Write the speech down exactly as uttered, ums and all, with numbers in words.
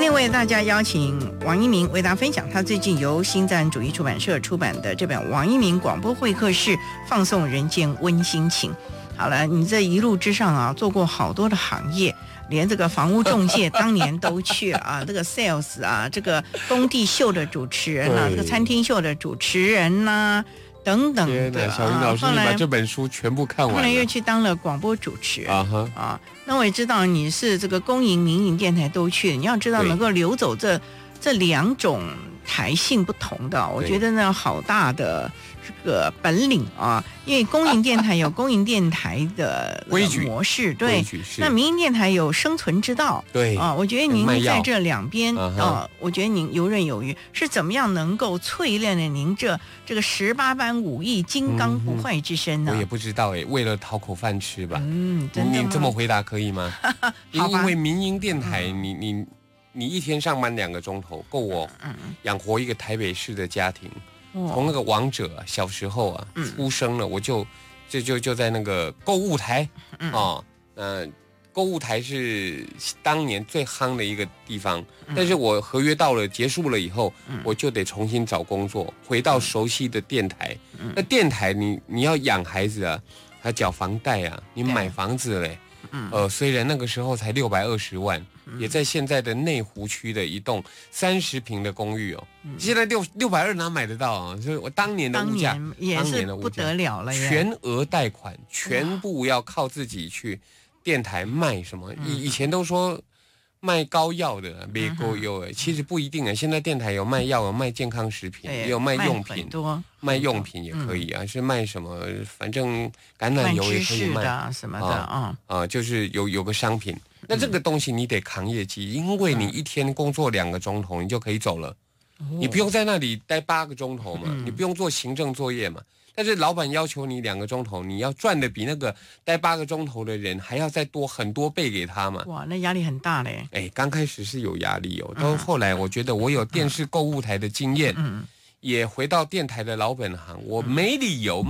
天为大家邀请王一鸣为大家分享他最近由新自然主义出版社出版的这本《王一鸣广播会客室放送人间温馨情》。好了，你这一路之上啊，做过好多的行业，连这个房屋中介当年都去了啊，这个 sales 啊，这个工地秀的主持人啊，这个餐厅秀的主持人呐、啊。等等的， 小云老师，你把这本书全部看完了。 后来又去当了广播主持人啊哈啊。那我也知道你是这个公营、民营电台都去，你要知道能够流走这这两种台性不同的，我觉得呢好大的这个本领啊。因为公营电台有公营电台的规矩模式，对，那民营电台有生存之道， 对啊。我觉得您在这两边啊，我觉得您游刃有余，是怎么样能够淬炼了您这这个十八般武艺、金刚不坏之身呢？ 嗯、我也不知道哎，为了讨口饭吃吧。 嗯，真的吗？ 你这么回答可以吗？因为民营电台，嗯、你你你一天上班两个钟头，够我养活一个台北市的家庭。从那个王者、啊、小时候啊、嗯、出生了，我就就就就在那个购物台、嗯、啊，呃，购物台是当年最夯的一个地方。嗯、但是我合约到了结束了以后，嗯、我就得重新找工作，回到熟悉的电台。嗯、那电台你你要养孩子啊，还缴房贷啊，你买房子嘞。嗯、呃，虽然那个时候才六百二十万，嗯、也在现在的内湖区的一栋三十平的公寓哦，嗯、现在六六百二哪买得到啊？就是我当年的物价， 当年也是不得了了耶， 全额贷款，全部要靠自己去电台卖什么？以、嗯、以前都说卖膏药的，卖膏药的，其实不一定啊。现在电台有卖药，有卖健康食品，也有卖用品，卖用品也可以啊。嗯、是卖什么？反正橄榄油也可以卖的什么的啊啊、 哦呃，就是有有个商品。那这个东西你得扛业绩，因为你一天工作两个钟头，你就可以走了，嗯、你不用在那里待八个钟头嘛，嗯、你不用做行政作业嘛。但是老板要求你两个钟头，你要赚的比那个待八个钟头的人还要再多很多倍给他嘛。 哇，那压力很大嘞。 哎，刚开始是有压力哦，到后来我觉得我有电视购物台的经验，嗯、也回到电台的老本行，我没理由